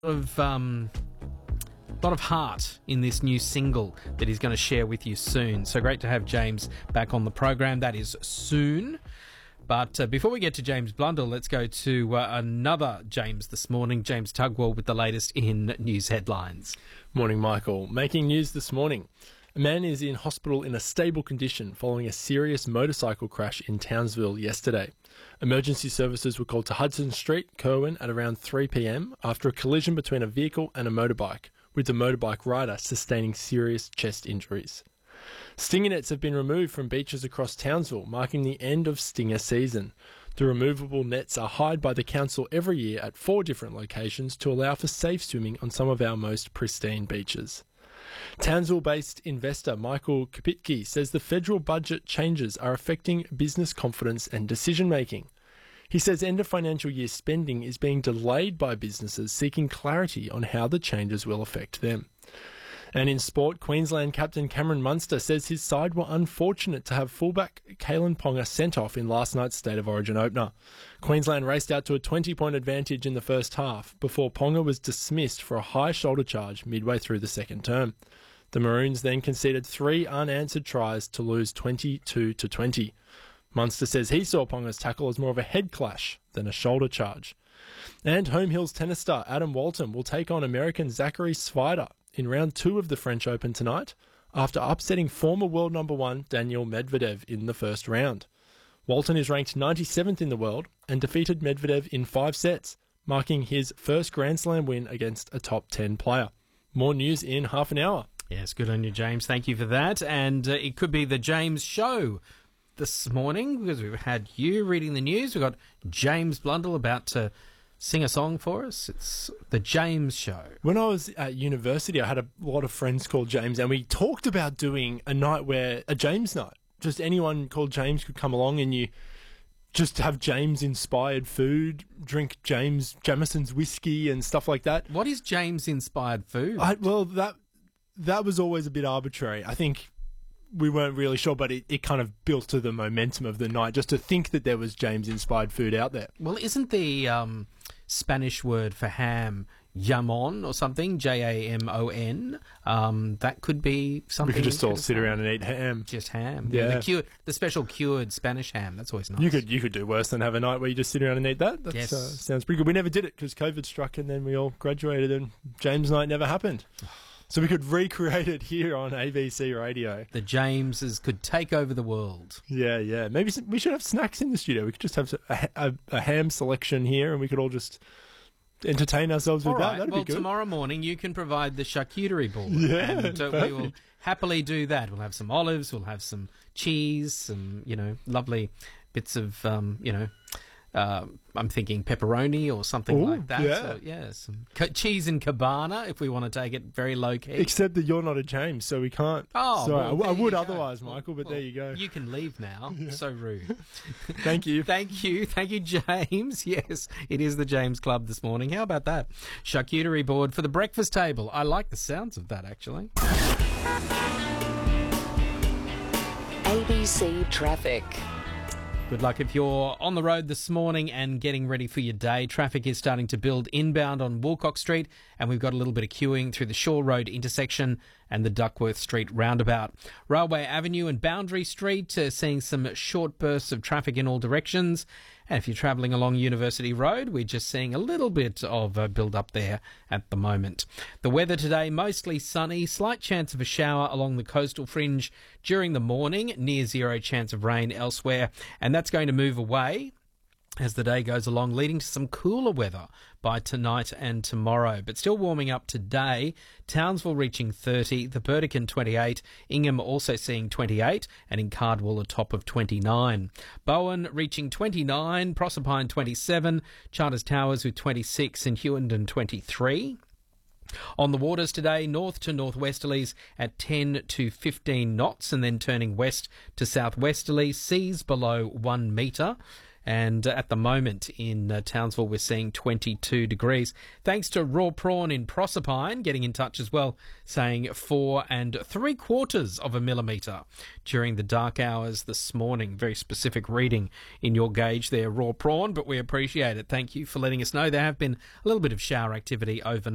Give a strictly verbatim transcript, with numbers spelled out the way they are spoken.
of um, a lot of heart in this new single that he's going to share with you soon. So great to have James back on the program. That is soon. But uh, before we get to James Blundell, let's go to uh, another James this morning, James Tugwell, with the latest in news headlines. Morning, Michael. Making news this morning. A man is in hospital in a stable condition following a serious motorcycle crash in Townsville yesterday. Emergency services were called to Hudson Street, Kerwin, at around three p.m. after a collision between a vehicle and a motorbike, with the motorbike rider sustaining serious chest injuries. Stinger nets have been removed from beaches across Townsville, marking the end of stinger season. The removable nets are hired by the council every year at four different locations to allow for safe swimming on some of our most pristine beaches. Townsville-based investor Michael Kopitke says the federal budget changes are affecting business confidence and decision-making. He says end of financial year spending is being delayed by businesses seeking clarity on how the changes will affect them. And in sport, Queensland captain Cameron Munster says his side were unfortunate to have fullback Kalen Ponga sent off in last night's State of Origin opener. Queensland raced out to a twenty-point advantage in the first half before Ponga was dismissed for a high shoulder charge midway through the second term. The Maroons then conceded three unanswered tries to lose twenty-two to twenty. Munster says he saw Ponga's tackle as more of a head clash than a shoulder charge. And Home Hills tennis star Adam Walton will take on American Zachary Svider in round two of the French Open tonight after upsetting former world number one Daniil Medvedev in the first round. Walton is ranked ninety-seventh in the world and defeated Medvedev in five sets, marking his first Grand Slam win against a top ten player. More news in half an hour. Yes, good on you, James. Thank you for that. And uh, it could be the James Show this morning because we've had you reading the news. We've got James Blundell about to sing a song for us. It's the James Show. When I was at university, I had a lot of friends called James, and we talked about doing a night where, a James night. Just anyone called James could come along and you just have James-inspired food, drink James Jameson's whiskey and stuff like that. What is James-inspired food? I, well, that that was always a bit arbitrary. I think we weren't really sure, but it, it kind of built to the momentum of the night, just to think that there was James-inspired food out there. Well, isn't the um, Spanish word for ham jamon or something? J A M O N. Um, that could be something. We could just all sit around and eat ham. Just ham. Yeah. yeah the, cured, the special cured Spanish ham. That's always nice. You could you could do worse than have a night where you just sit around and eat that. That yes. uh, sounds pretty good. We never did it because COVID struck and then we all graduated and James night never happened. So we could recreate it here on A B C Radio. The Jameses could take over the world. Yeah, yeah. Maybe we should have snacks in the studio. We could just have a, a, a ham selection here and we could all just entertain ourselves with all that. Right. That'd well, be good. Tomorrow morning you can provide the charcuterie board. Yeah, and uh, we will happily do that. We'll have some olives, we'll have some cheese, some, you know, lovely bits of, um, you know, Uh, I'm thinking pepperoni or something Ooh, like that. Yeah, so, yeah some ca- cheese and cabana if we want to take it very low key. Except that you're not a James, so we can't. Oh, Sorry, well, I, I would go. otherwise, well, Michael, but well, there you go. You can leave now. Yeah. So rude. Thank you. Thank you. Thank you, James. Yes, it is the James Club this morning. How about that? Charcuterie board for the breakfast table. I like the sounds of that, actually. A B C Traffic. Good luck if you're on the road this morning and getting ready for your day. Traffic is starting to build inbound on Woolcock Street, and we've got a little bit of queuing through the Shore Road intersection and the Duckworth Street roundabout. Railway Avenue and Boundary Street uh, seeing some short bursts of traffic in all directions. And if you're travelling along University Road, we're just seeing a little bit of a build-up there at the moment. The weather today, mostly sunny, slight chance of a shower along the coastal fringe during the morning, near zero chance of rain elsewhere, and that's going to move away as the day goes along, leading to some cooler weather by tonight and tomorrow. But still warming up today. Townsville reaching thirty, the Burdekin twenty-eight, Ingham also seeing twenty-eight, and in Cardwell a top of twenty-nine. Bowen reaching twenty-nine, Proserpine twenty-seven, Charters Towers with twenty-six, and Hewenden twenty-three. On the waters today, north to northwesterlies at ten to fifteen knots, and then turning west to southwesterly, seas below one metre. And uh, at the moment in uh, Townsville, we're seeing twenty-two degrees. Thanks to Raw Prawn in Proserpine, getting in touch as well, saying four and three quarters of a millimetre during the dark hours this morning. Very specific reading in your gauge there, Raw Prawn, but we appreciate it. Thank you for letting us know. There have been a little bit of shower activity overnight.